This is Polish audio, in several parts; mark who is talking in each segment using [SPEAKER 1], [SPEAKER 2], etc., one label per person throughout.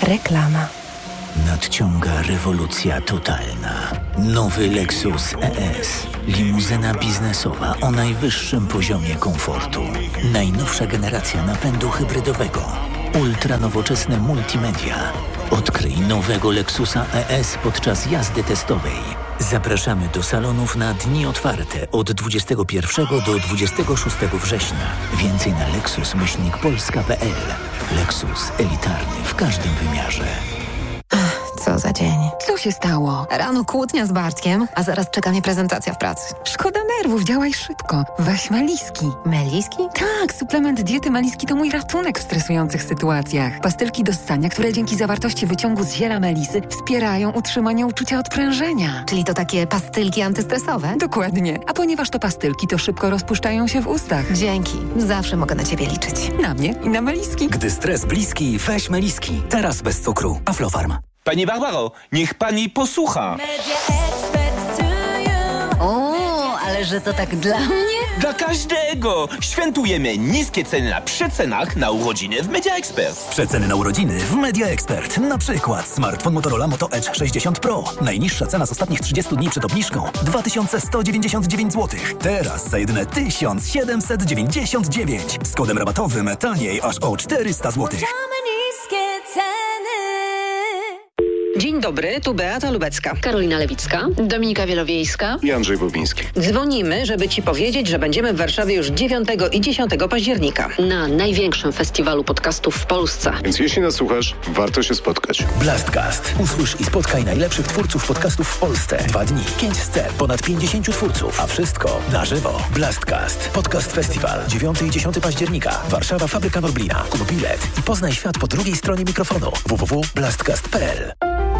[SPEAKER 1] Reklama.
[SPEAKER 2] Nadciąga rewolucja totalna. Nowy Lexus ES. Limuzyna biznesowa o najwyższym poziomie komfortu. Najnowsza generacja napędu hybrydowego. Ultra nowoczesne multimedia. Odkryj nowego Lexusa ES podczas jazdy testowej. Zapraszamy do salonów na dni otwarte od 21 do 26 września. Więcej na lexus-polska.pl. Lexus elitarny w każdym wymiarze.
[SPEAKER 1] Co za dzień.
[SPEAKER 3] Co się stało? Rano kłótnia z Bartkiem, a zaraz czeka mnie prezentacja w pracy. Szkoda nerwów, działaj szybko. Weź Meliski.
[SPEAKER 1] Meliski?
[SPEAKER 3] Tak, suplement diety Meliski to mój ratunek w stresujących sytuacjach. Pastylki do ssania, które dzięki zawartości wyciągu z ziela melisy wspierają utrzymanie uczucia odprężenia.
[SPEAKER 1] Czyli to takie pastylki antystresowe?
[SPEAKER 3] Dokładnie. A ponieważ to pastylki, to szybko rozpuszczają się w ustach.
[SPEAKER 1] Dzięki. Zawsze mogę na ciebie liczyć.
[SPEAKER 3] Na mnie i na Meliski.
[SPEAKER 4] Gdy stres bliski, weź Meliski. Teraz bez cukru. Aflofarm.
[SPEAKER 5] Pani Barbaro, niech pani posłucha.
[SPEAKER 1] O, ale że to tak dla mnie?
[SPEAKER 5] Dla każdego! Świętujemy niskie ceny na przecenach na urodziny w Media Expert.
[SPEAKER 4] Przeceny na urodziny w Media Expert. Na przykład smartfon Motorola Moto Edge 60 Pro. Najniższa cena z ostatnich 30 dni przed obniżką 2199 zł. Teraz za jedyne 1799. Z kodem rabatowym taniej aż o 400 zł.
[SPEAKER 6] Dzień dobry, tu Beata Lubecka.
[SPEAKER 7] Karolina Lewicka, Dominika Wielowiejska
[SPEAKER 8] i Andrzej Bobiński.
[SPEAKER 6] Dzwonimy, żeby Ci powiedzieć, że będziemy w Warszawie już 9 i 10 października.
[SPEAKER 7] na największym festiwalu podcastów w Polsce.
[SPEAKER 8] Więc jeśli nas słuchasz, warto się spotkać.
[SPEAKER 4] Blastcast. Usłysz i spotkaj najlepszych twórców podcastów w Polsce. 2 dni, 5 scen, ponad 50 twórców, a wszystko na żywo. Blastcast. Podcast Festiwal. 9 i 10 października. Warszawa, Fabryka Norblina. Kup bilet i poznaj świat po drugiej stronie mikrofonu. www.blastcast.pl.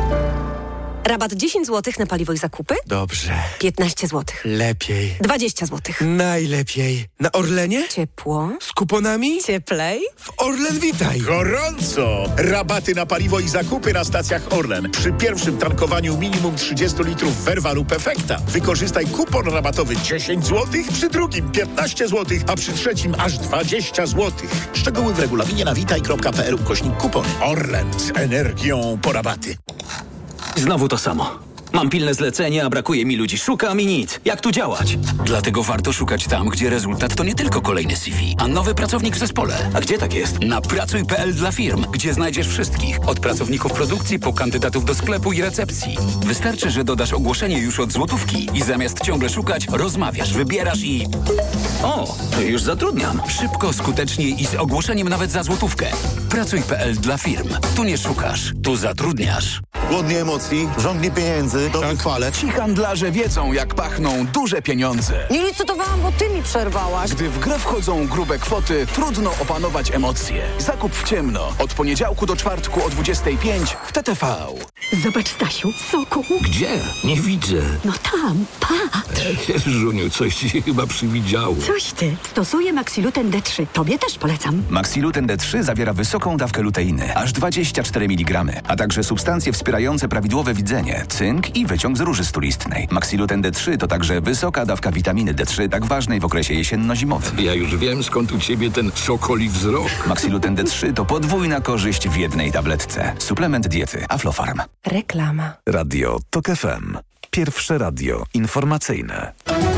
[SPEAKER 9] Rabat 10 zł na paliwo i zakupy?
[SPEAKER 10] Dobrze.
[SPEAKER 9] 15 zł.
[SPEAKER 10] Lepiej.
[SPEAKER 9] 20 zł.
[SPEAKER 10] Najlepiej. Na Orlenie?
[SPEAKER 9] Ciepło.
[SPEAKER 10] Z kuponami?
[SPEAKER 9] Cieplej.
[SPEAKER 10] W Orlen Witaj.
[SPEAKER 11] Gorąco! Rabaty na paliwo i zakupy na stacjach Orlen. Przy pierwszym tankowaniu minimum 30 litrów Verva lub Efekta. Wykorzystaj kupon rabatowy 10 zł, przy drugim 15 zł, a przy trzecim aż 20 zł. Szczegóły w regulaminie na witaj.pl/kupon. Orlen z energią po rabaty.
[SPEAKER 12] Znowu to samo. Mam pilne zlecenie, a brakuje mi ludzi. Szukam i nic. Jak tu działać?
[SPEAKER 13] Dlatego warto szukać tam, gdzie rezultat to nie tylko kolejny CV, a nowy pracownik w zespole.
[SPEAKER 12] A gdzie tak jest?
[SPEAKER 13] Na pracuj.pl dla firm, gdzie znajdziesz wszystkich. Od pracowników produkcji po kandydatów do sklepu i recepcji. Wystarczy, że dodasz ogłoszenie już od złotówki i zamiast ciągle szukać, rozmawiasz, wybierasz i...
[SPEAKER 12] O, to już zatrudniam.
[SPEAKER 13] Szybko, skutecznie i z ogłoszeniem nawet za złotówkę. Pracuj.pl dla firm. Tu nie szukasz, tu zatrudniasz.
[SPEAKER 14] Głodni emocji, żądni pieniędzy, to chwale.
[SPEAKER 15] Ci handlarze wiedzą, jak pachną duże pieniądze.
[SPEAKER 16] Nie licytowałam, bo ty mi przerwałaś.
[SPEAKER 15] Gdy w grę wchodzą grube kwoty, trudno opanować emocje. Zakup w ciemno. Od poniedziałku do czwartku o 25 w TTV.
[SPEAKER 17] Zobacz, Stasiu, soku.
[SPEAKER 18] Gdzie? Nie widzę.
[SPEAKER 17] No tam, patrz.
[SPEAKER 18] Żuniu, coś ci się chyba przywidziało.
[SPEAKER 17] Coś ty. Stosuję Maxiluten D3. Tobie też polecam.
[SPEAKER 19] Maxiluten D3 zawiera wysoką dawkę luteiny, aż 24 mg, a także substancje wspierające prawidłowe widzenie, cynk i wyciąg z róży stulistnej. Maxiluten D3 to także wysoka dawka witaminy D3, tak ważnej w okresie jesienno-zimowym.
[SPEAKER 18] Ja już wiem, skąd u ciebie ten sokoli wzrok.
[SPEAKER 19] Maxiluten D3 to podwójna korzyść w jednej tabletce. Suplement diety Aflofarm.
[SPEAKER 1] Reklama.
[SPEAKER 20] Radio TOK FM. Pierwsze radio informacyjne.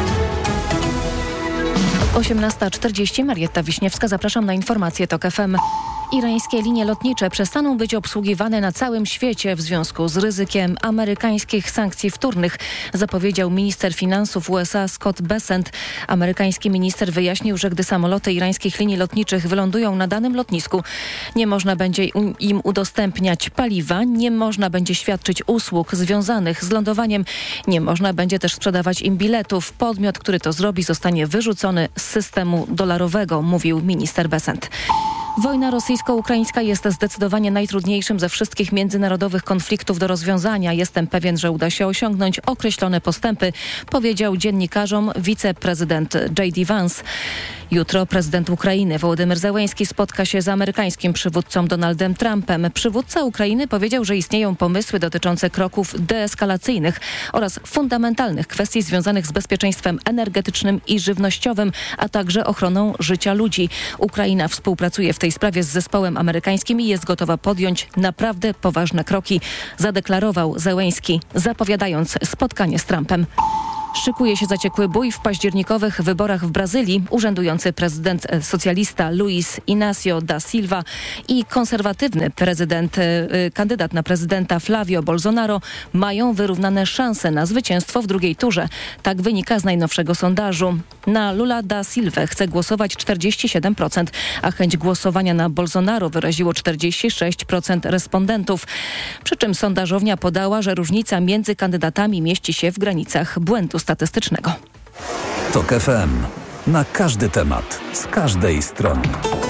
[SPEAKER 21] 18:40. Marietta Wiśniewska. Zapraszam na informacje TOK FM. Irańskie linie lotnicze przestaną być obsługiwane na całym świecie w związku z ryzykiem amerykańskich sankcji wtórnych, zapowiedział minister finansów USA Scott Bessent. Amerykański minister wyjaśnił, że gdy samoloty irańskich linii lotniczych wylądują na danym lotnisku, nie można będzie im udostępniać paliwa, nie można będzie świadczyć usług związanych z lądowaniem, nie można będzie też sprzedawać im biletów. Podmiot, który to zrobi, zostanie wyrzucony z systemu dolarowego, mówił minister Bessent. Wojna rosyjsko-ukraińska jest zdecydowanie najtrudniejszym ze wszystkich międzynarodowych konfliktów do rozwiązania. Jestem pewien, że uda się osiągnąć określone postępy, powiedział dziennikarzom wiceprezydent J.D. Vance. Jutro prezydent Ukrainy Wołodymyr Zełenski spotka się z amerykańskim przywódcą Donaldem Trumpem. Przywódca Ukrainy powiedział, że istnieją pomysły dotyczące kroków deeskalacyjnych oraz fundamentalnych kwestii związanych z bezpieczeństwem energetycznym i żywnościowym, a także ochroną życia ludzi. Ukraina współpracuje w tej sprawie z zespołem amerykańskim i jest gotowa podjąć naprawdę poważne kroki, zadeklarował Zełenski, zapowiadając spotkanie z Trumpem. Szykuje się zaciekły bój w październikowych wyborach w Brazylii. Urzędujący prezydent socjalista Luiz Inácio da Silva i konserwatywny kandydat na prezydenta Flávio Bolsonaro mają wyrównane szanse na zwycięstwo w drugiej turze. Tak wynika z najnowszego sondażu. Na Lula da Silva chce głosować 47%, a chęć głosowania na Bolsonaro wyraziło 46% respondentów. Przy czym sondażownia podała, że różnica między kandydatami mieści się w granicach błędu statystycznego.
[SPEAKER 20] TOK FM. Na każdy temat, z każdej strony.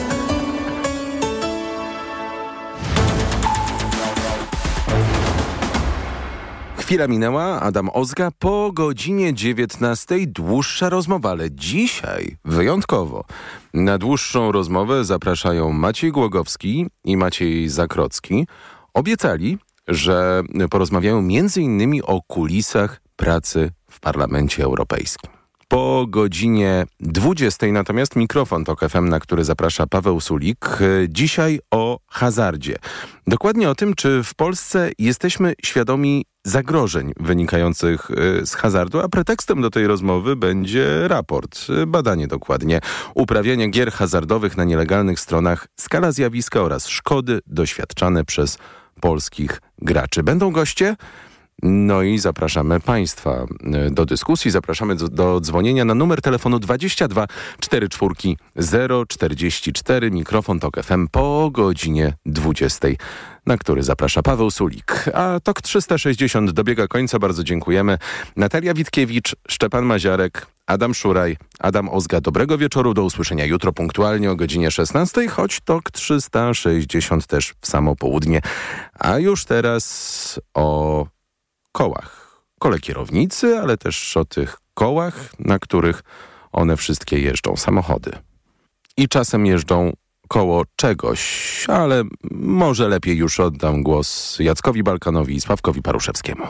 [SPEAKER 2] Chwila minęła, Adam Ozga, po godzinie 19:00 dłuższa rozmowa, ale dzisiaj wyjątkowo. Na dłuższą rozmowę zapraszają Maciej Głogowski i Maciej Zakrocki. Obiecali, że porozmawiają m.in. o kulisach pracy w Parlamencie Europejskim. Po godzinie 20:00 natomiast mikrofon TOK FM, na który zaprasza Paweł Sulik. Dzisiaj o hazardzie. Dokładnie o tym, czy w Polsce jesteśmy świadomi zagrożeń wynikających z hazardu, a pretekstem do tej rozmowy będzie raport, badanie dokładnie, uprawiania gier hazardowych na nielegalnych stronach, skala zjawiska oraz szkody doświadczane przez polskich graczy. Będą goście? No i zapraszamy Państwa do dyskusji, zapraszamy do dzwonienia na numer telefonu 22 44 044, mikrofon TOK FM po godzinie 20:00, na który zaprasza Paweł Sulik. A TOK 360 dobiega końca, bardzo dziękujemy. Natalia Witkiewicz, Szczepan Maziarek, Adam Szuraj, Adam Ozga. Dobrego wieczoru, do usłyszenia jutro punktualnie o godzinie 16:00, choć TOK 360 też w samo południe. A już teraz o kołach. Kole kierownicy, ale też o tych kołach, na których one wszystkie jeżdżą, samochody. I czasem jeżdżą koło czegoś, ale może lepiej już oddam głos Jackowi Balkanowi i Sławkowi Paruszewskiemu.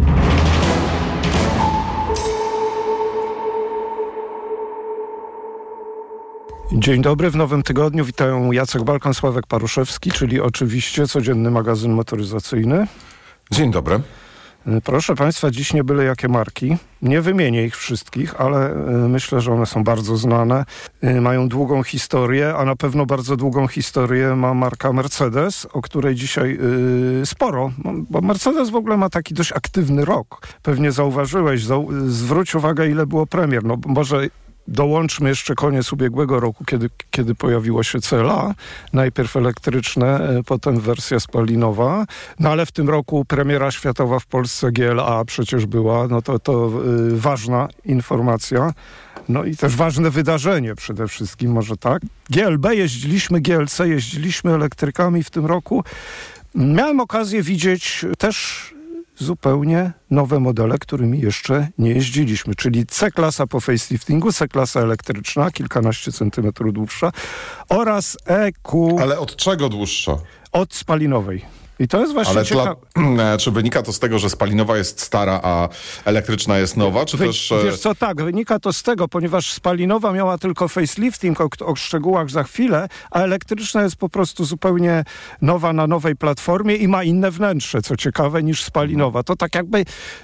[SPEAKER 22] Dzień dobry, w nowym tygodniu witają Jacek Balkan, Sławek Paruszewski, czyli oczywiście codzienny magazyn motoryzacyjny.
[SPEAKER 23] Dzień dobry.
[SPEAKER 22] Proszę Państwa, dziś nie byle jakie marki. Nie wymienię ich wszystkich, ale myślę, że one są bardzo znane. Mają długą historię, a na pewno bardzo długą historię ma marka Mercedes, o której dzisiaj sporo, bo Mercedes w ogóle ma taki dość aktywny rok. Pewnie zauważyłeś, zwróć uwagę, ile było premier. No może dołączmy jeszcze koniec ubiegłego roku, kiedy pojawiło się CLA, najpierw elektryczne, potem wersja spalinowa, no ale w tym roku premiera światowa w Polsce GLA przecież była, no to ważna informacja, no i też ważne wydarzenie przede wszystkim, może tak. GLB jeździliśmy, GLC jeździliśmy elektrykami w tym roku. Miałem okazję widzieć też zupełnie nowe modele, którymi jeszcze nie jeździliśmy, czyli C-klasa po faceliftingu, C-klasa elektryczna, kilkanaście centymetrów dłuższa oraz EQ...
[SPEAKER 23] Ale od czego dłuższa?
[SPEAKER 22] Od spalinowej. I to jest właśnie ciekawe.
[SPEAKER 23] Czy wynika to z tego, że spalinowa jest stara, a elektryczna jest nowa, czy też...
[SPEAKER 22] Wiesz co, tak, wynika to z tego, ponieważ spalinowa miała tylko facelifting, o szczegółach za chwilę, a elektryczna jest po prostu zupełnie nowa na nowej platformie i ma inne wnętrze, co ciekawe, niż spalinowa. To tak jakby,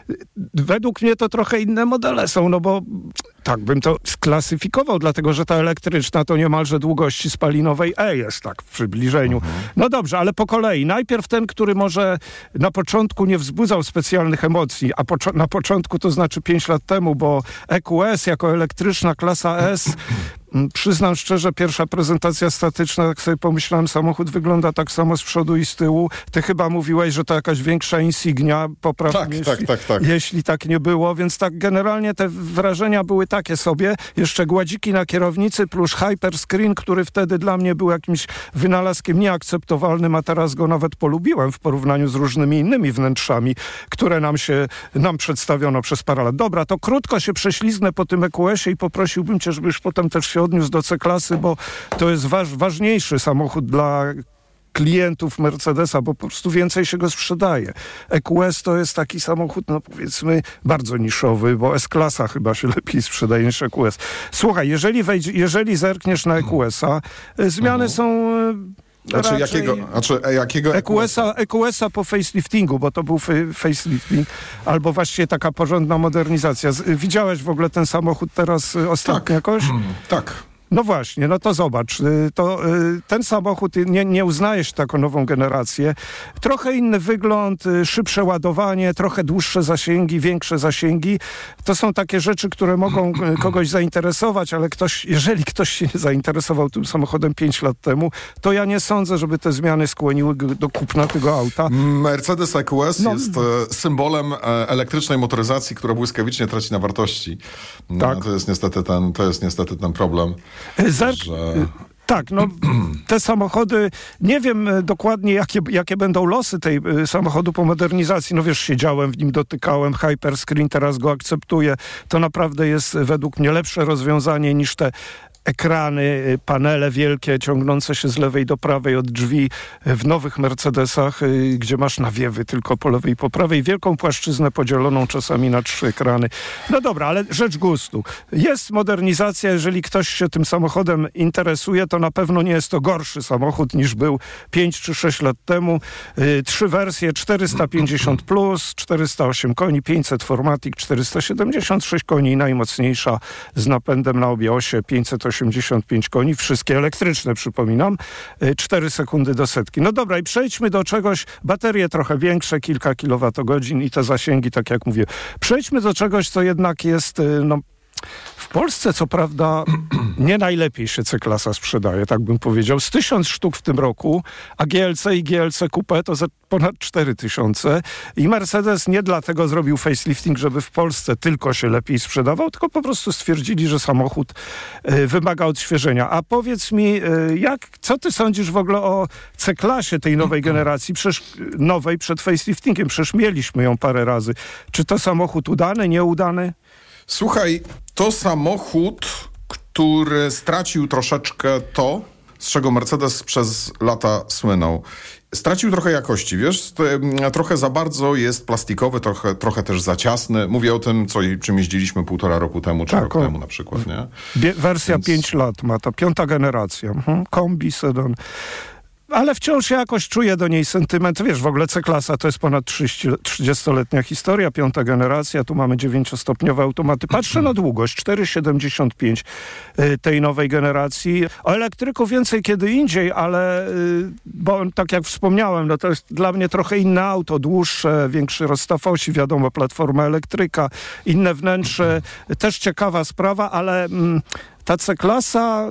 [SPEAKER 22] według mnie to trochę inne modele są, no bo tak bym to sklasyfikował, dlatego że ta elektryczna to niemalże długości spalinowej jest tak w przybliżeniu. No dobrze, ale po kolei. Najpierw ten, który może na początku nie wzbudzał specjalnych emocji, a na początku to znaczy 5 lat temu, bo EQS jako elektryczna klasa S, przyznam szczerze, pierwsza prezentacja statyczna, tak sobie pomyślałem, samochód wygląda tak samo z przodu i z tyłu. Ty chyba mówiłeś, że to jakaś większa Insignia, poprawnie, jeśli tak nie było, więc tak generalnie te wrażenia były takie sobie. Jeszcze gładziki na kierownicy plus hyperscreen, który wtedy dla mnie był jakimś wynalazkiem nieakceptowalnym, a teraz go nawet polubiłem w porównaniu z różnymi innymi wnętrzami, które nam przedstawiono przez parę lat. Dobra, to krótko się prześliznę po tym EQS-ie i poprosiłbym cię, żebyś potem też się odniósł do C-klasy, bo to jest ważniejszy samochód dla klientów Mercedesa, bo po prostu więcej się go sprzedaje. EQS to jest taki samochód, no powiedzmy, bardzo niszowy, bo S-klasa chyba się lepiej sprzedaje niż EQS. Słuchaj, jeżeli zerkniesz na EQS-a, zmiany są...
[SPEAKER 23] jakiego
[SPEAKER 22] EQS-a po faceliftingu, bo to był facelifting, albo właściwie taka porządna modernizacja. Widziałeś w ogóle ten samochód teraz ostatnio jakoś?
[SPEAKER 23] Tak.
[SPEAKER 22] No właśnie, no to zobacz, ten samochód nie uznaje się taką nową generację. Trochę inny wygląd, szybsze ładowanie, trochę dłuższe zasięgi, większe zasięgi. To są takie rzeczy, które mogą kogoś zainteresować, ale jeżeli ktoś się nie zainteresował tym samochodem 5 lat temu, to ja nie sądzę, żeby te zmiany skłoniły do kupna tego auta.
[SPEAKER 23] Mercedes EQS jest symbolem elektrycznej motoryzacji, która błyskawicznie traci na wartości.
[SPEAKER 22] Tak.
[SPEAKER 23] To jest niestety ten problem.
[SPEAKER 22] Tak, no te samochody, nie wiem dokładnie jakie będą losy tej samochodu po modernizacji. No wiesz, siedziałem w nim, dotykałem, Hyperscreen, teraz go akceptuję. To naprawdę jest według mnie lepsze rozwiązanie niż te ekrany, panele wielkie, ciągnące się z lewej do prawej od drzwi w nowych Mercedesach, gdzie masz nawiewy tylko po lewej i po prawej. Wielką płaszczyznę podzieloną czasami na 3 ekrany. No dobra, ale rzecz gustu. Jest modernizacja, jeżeli ktoś się tym samochodem interesuje, to na pewno nie jest to gorszy samochód niż był 5 czy 6 lat temu. 3 wersje, 450+, 408 koni, 500 Formatic, 476 koni i najmocniejsza z napędem na obie osie, 585 koni, wszystkie elektryczne, przypominam, 4 sekundy do setki. No dobra, i przejdźmy do czegoś, baterie trochę większe, kilka kilowatogodzin i te zasięgi, tak jak mówię. Przejdźmy do czegoś, co jednak jest, w Polsce co prawda nie najlepiej się C-klasa sprzedaje, tak bym powiedział. Z 1000 sztuk w tym roku, a GLC i GLC Coupe to za ponad 4000. I Mercedes nie dlatego zrobił facelifting, żeby w Polsce tylko się lepiej sprzedawał, tylko po prostu stwierdzili, że samochód wymaga odświeżenia. A powiedz mi, co ty sądzisz w ogóle o C-klasie tej nowej generacji, nowej przed faceliftingiem? Przecież mieliśmy ją parę razy. Czy to samochód udany, nieudany?
[SPEAKER 23] Słuchaj, to samochód, który stracił troszeczkę to, z czego Mercedes przez lata słynął. Stracił trochę jakości, wiesz? Trochę za bardzo jest plastikowy, trochę też za ciasny. Mówię o tym, czym jeździliśmy 1,5 roku temu, czy rok temu na przykład, nie?
[SPEAKER 22] Wersja 5 lat ma, to 5. generacja. Kombi, sedan. Ale wciąż jakoś czuję do niej sentyment. Wiesz, w ogóle C-klasa to jest ponad 30-letnia historia, 5. generacja. Tu mamy 9-stopniowe automaty. Patrzę na długość, 4,75 tej nowej generacji. O elektryku więcej kiedy indziej, ale bo tak jak wspomniałem, no to jest dla mnie trochę inne auto, dłuższe, większy rozstaw osi, wiadomo, platforma elektryka, inne wnętrze. Też ciekawa sprawa, ale... Ta C-klasa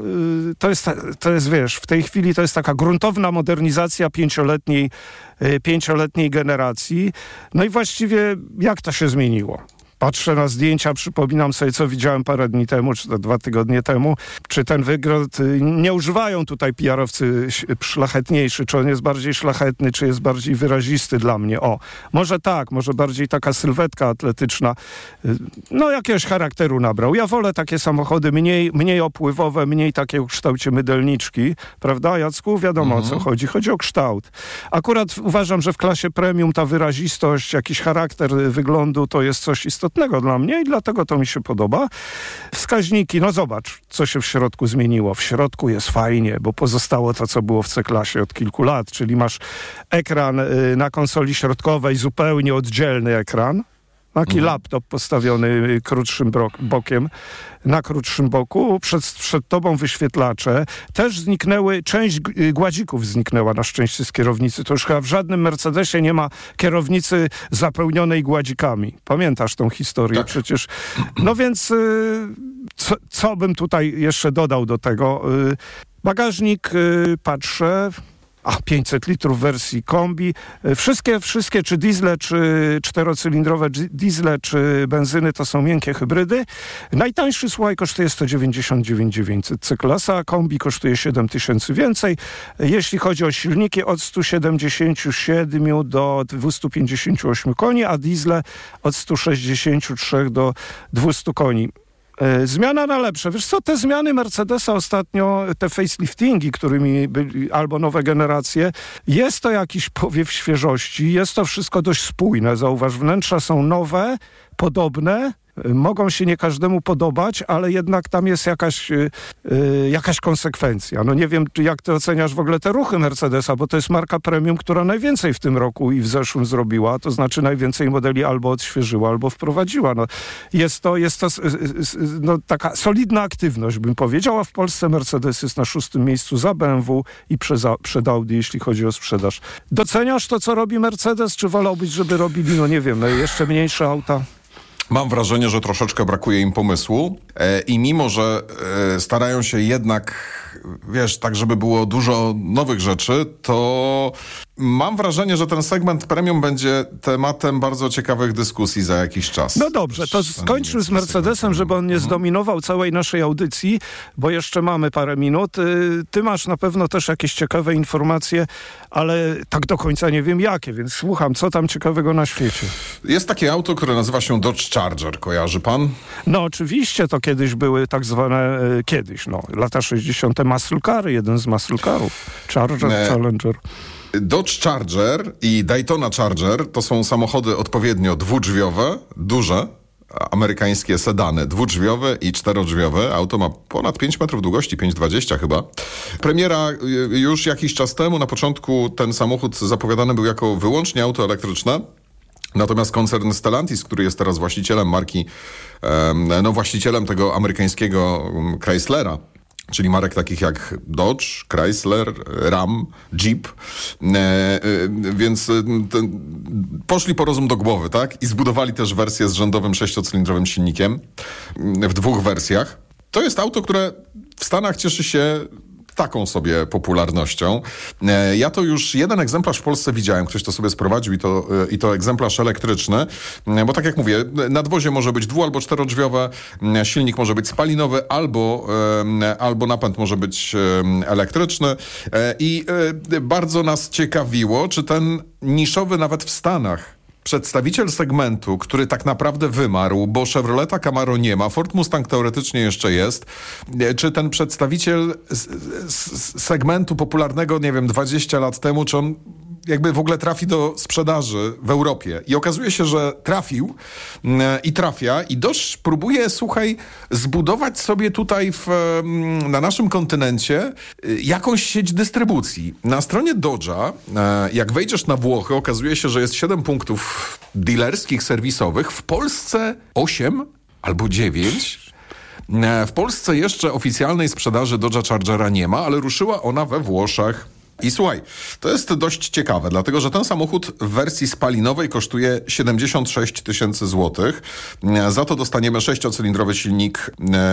[SPEAKER 22] to jest, wiesz, w tej chwili to jest taka gruntowna modernizacja 5-letniej generacji. No i właściwie jak to się zmieniło? Patrzę na zdjęcia, przypominam sobie, co widziałem parę dni temu, czy to 2 tygodnie temu. Czy ten wygląd, nie używają tutaj PR-owcy szlachetniejszy, czy on jest bardziej szlachetny, czy jest bardziej wyrazisty dla mnie. Może tak, może bardziej taka sylwetka atletyczna. No jakiegoś charakteru nabrał. Ja wolę takie samochody mniej opływowe, mniej takie o kształcie mydelniczki. Prawda, Jacku? Wiadomo o co chodzi. Chodzi o kształt. Akurat uważam, że w klasie premium ta wyrazistość, jakiś charakter wyglądu to jest coś istotnego dla mnie i dlatego to mi się podoba. Wskaźniki, no zobacz, co się w środku zmieniło. W środku jest fajnie, bo pozostało to, co było w C-klasie od kilku lat, czyli masz ekran na konsoli środkowej, zupełnie oddzielny ekran. Taki laptop postawiony krótszym bokiem, na krótszym boku, przed tobą wyświetlacze. Też część gładzików zniknęła na szczęście z kierownicy. To już chyba w żadnym Mercedesie nie ma kierownicy zapełnionej gładzikami. Pamiętasz tą historię? Tak. Przecież. No więc co bym tutaj jeszcze dodał do tego? Bagażnik, patrzę... 500 litrów w wersji kombi. Wszystkie czy diesle, czy 4-cylindrowe diesle, czy benzyny to są miękkie hybrydy. Najtańszy, słuchaj, kosztuje 199 900. C-klasa, kombi kosztuje 7 000 więcej. Jeśli chodzi o silniki, od 177 do 258 koni, a diesle od 163 do 200 koni. Zmiana na lepsze. Wiesz co, te zmiany Mercedesa ostatnio, te faceliftingi, którymi byli, albo nowe generacje, jest to jakiś powiew świeżości, jest to wszystko dość spójne. Zauważ, wnętrza są nowe, podobne, mogą się nie każdemu podobać, ale jednak tam jest jakaś konsekwencja. No nie wiem, jak ty oceniasz w ogóle te ruchy Mercedesa, bo to jest marka premium, która najwięcej w tym roku i w zeszłym zrobiła, to znaczy najwięcej modeli albo odświeżyła, albo wprowadziła. No, jest to no, taka solidna aktywność, bym powiedział, a w Polsce Mercedes jest na 6. miejscu za BMW i przed Audi, jeśli chodzi o sprzedaż. Doceniasz to, co robi Mercedes, czy wolałbyś, żeby robili, no nie wiem, no, jeszcze mniejsze auta?
[SPEAKER 23] Mam wrażenie, że troszeczkę brakuje im pomysłu i mimo, że starają się jednak, wiesz, tak żeby było dużo nowych rzeczy, to mam wrażenie, że ten segment premium będzie tematem bardzo ciekawych dyskusji za jakiś czas.
[SPEAKER 22] No dobrze, to skończmy z Mercedesem, żeby on nie zdominował całej naszej audycji, bo jeszcze mamy parę minut. Ty masz na pewno też jakieś ciekawe informacje, ale tak do końca nie wiem jakie, więc słucham, co tam ciekawego na świecie.
[SPEAKER 23] Jest takie auto, które nazywa się Dodge Charger, kojarzy pan?
[SPEAKER 22] No oczywiście, to kiedyś były tak zwane, lata 60. muscle cary, jeden z muscle carów. Challenger.
[SPEAKER 23] Dodge Charger i Daytona Charger to są samochody odpowiednio dwudrzwiowe, duże, amerykańskie sedany, dwudrzwiowe i czterodrzwiowe. Auto ma ponad 5 metrów długości, 5,20 chyba. Premiera już jakiś czas temu, na początku ten samochód zapowiadany był jako wyłącznie auto elektryczne. Natomiast koncern Stellantis, który jest teraz właścicielem marki, właścicielem tego amerykańskiego Chryslera, czyli marek takich jak Dodge, Chrysler, Ram, Jeep, więc poszli po rozum do głowy, tak? I zbudowali też wersję z rzędowym 6-cylindrowym silnikiem w 2 wersjach. To jest auto, które w Stanach cieszy się taką popularnością. Ja to już jeden egzemplarz w Polsce widziałem, ktoś to sobie sprowadził i to egzemplarz elektryczny, bo tak jak mówię, nadwozie może być dwu- albo czterodrzwiowe, silnik może być spalinowy, albo napęd może być elektryczny i bardzo nas ciekawiło, czy ten niszowy nawet w Stanach przedstawiciel segmentu, który tak naprawdę wymarł, bo Chevroleta Camaro nie ma, Ford Mustang teoretycznie jeszcze jest, czy ten przedstawiciel segmentu popularnego, 20 lat temu, czy on jakby w ogóle trafi do sprzedaży w Europie. I okazuje się, że trafił i trafia i Dodge próbuje, zbudować sobie tutaj na naszym kontynencie jakąś sieć dystrybucji. Na stronie Dodge'a, jak wejdziesz na Włochy, okazuje się, że jest 7 punktów dealerskich, serwisowych. W Polsce 8 albo 9. W Polsce jeszcze oficjalnej sprzedaży Dodge'a Chargera nie ma, ale ruszyła ona we Włoszech. I słuchaj, to jest dość ciekawe, dlatego że ten samochód w wersji spalinowej kosztuje 76 000 złotych. Za to dostaniemy 6-cylindrowy silnik,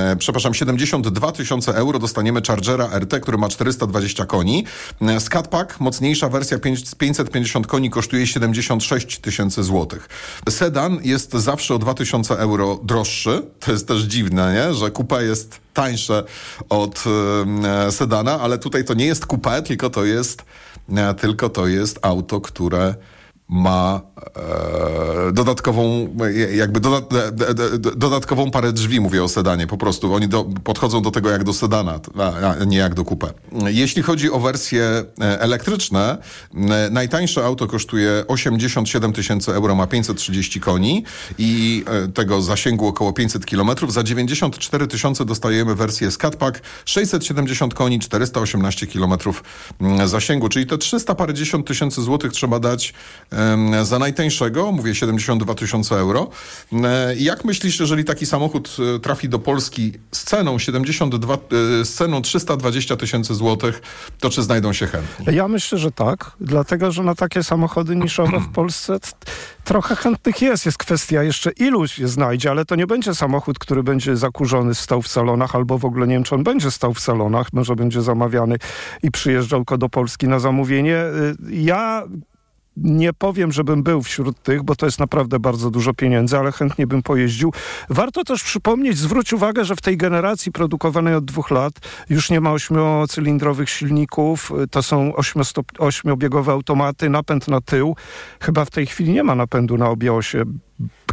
[SPEAKER 23] 72 000 euro dostaniemy Chargera RT, który ma 420 koni. Scatpack, mocniejsza wersja 550 koni kosztuje 76 000 złotych. Sedan jest zawsze o 2000 euro droższy. To jest też dziwne, nie? Że coupe jest tańsze od sedana, ale tutaj to nie jest coupé, tylko to jest auto, które ma dodatkową parę drzwi, mówię o sedanie. Po prostu oni podchodzą do tego jak do sedana, a nie jak do coupé. Jeśli chodzi o wersje elektryczne, najtańsze auto kosztuje 87 000 euro, ma 530 koni i tego zasięgu około 500 km. Za 94 000 dostajemy wersję Scatpack, 670 koni, 418 km zasięgu, czyli te 300 parędziesiąt tysięcy złotych trzeba dać za najtańszego, mówię 72 000 euro. Jak myślisz, jeżeli taki samochód trafi do Polski z ceną 320 000 złotych, to czy znajdą się chętni?
[SPEAKER 22] Ja myślę, że tak, dlatego, że na takie samochody niszowe w Polsce trochę chętnych jest. Jest kwestia jeszcze iluś je znajdzie, ale to nie będzie samochód, który będzie zakurzony, stał w salonach, albo w ogóle nie wiem, czy on będzie stał w salonach, może będzie zamawiany i przyjeżdżał tylko do Polski na zamówienie. Ja nie powiem, żebym był wśród tych, bo to jest naprawdę bardzo dużo pieniędzy, ale chętnie bym pojeździł. Warto też przypomnieć, zwróć uwagę, że w tej generacji produkowanej od 2 lat już nie ma 8-cylindrowych silników, to są 8-biegowe automaty, napęd na tył. Chyba w tej chwili nie ma napędu na obie osie.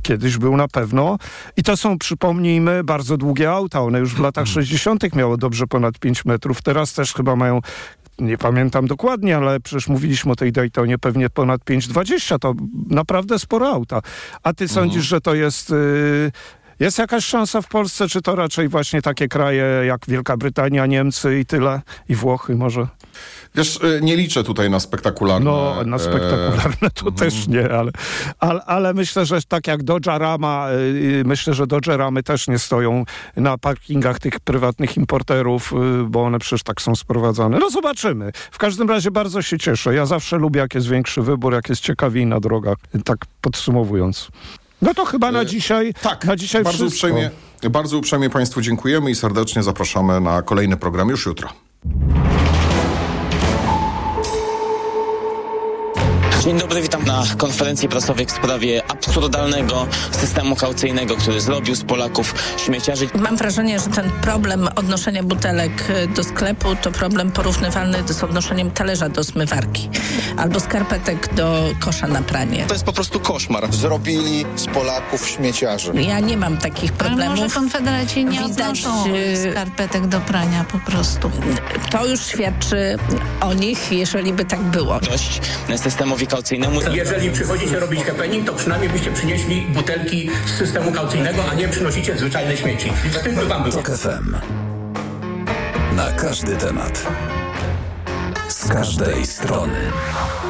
[SPEAKER 22] kiedyś był na pewno. I to są, przypomnijmy, bardzo długie auta. One już w latach 60. miały dobrze ponad 5 metrów. Teraz też chyba mają, nie pamiętam dokładnie, ale przecież mówiliśmy o tej Daytonie, pewnie ponad 5,20. To naprawdę sporo auta. A ty sądzisz, że to jest... Jest jakaś szansa w Polsce, czy to raczej właśnie takie kraje jak Wielka Brytania, Niemcy i tyle, i Włochy może?
[SPEAKER 23] Wiesz, nie liczę tutaj na spektakularne...
[SPEAKER 22] No, na spektakularne to też nie, ale myślę, że tak jak Dodge Rama, myślę, że Dodge Ramy też nie stoją na parkingach tych prywatnych importerów, bo one przecież tak są sprowadzane. No zobaczymy. W każdym razie bardzo się cieszę. Ja zawsze lubię, jak jest większy wybór, jak jest ciekawiej na drogach. Tak podsumowując. No to chyba na dzisiaj. Tak, na dzisiaj
[SPEAKER 23] bardzo uprzejmie Państwu dziękujemy i serdecznie zapraszamy na kolejny program już jutro.
[SPEAKER 3] Dzień dobry, witam na konferencji prasowej w sprawie absurdalnego systemu kaucyjnego, który zrobił z Polaków śmieciarzy.
[SPEAKER 5] Mam wrażenie, że ten problem odnoszenia butelek do sklepu to problem porównywalny z odnoszeniem talerza do zmywarki albo skarpetek do kosza na pranie.
[SPEAKER 14] To jest po prostu koszmar. Zrobili z Polaków śmieciarzy.
[SPEAKER 5] Ja nie mam takich problemów.
[SPEAKER 6] Ale może konfederaci nie odnoszą skarpetek do prania po prostu.
[SPEAKER 5] To już świadczy o nich, jeżeli by tak było.
[SPEAKER 3] Dość systemowi kaucyjnemu.
[SPEAKER 24] Jeżeli przychodzicie robić happening, to przynajmniej byście przynieśli butelki z systemu kaucyjnego, a nie przynosicie zwyczajne śmieci. Wstyd by wam było.
[SPEAKER 20] TOK FM. Na każdy temat. Z każdej strony.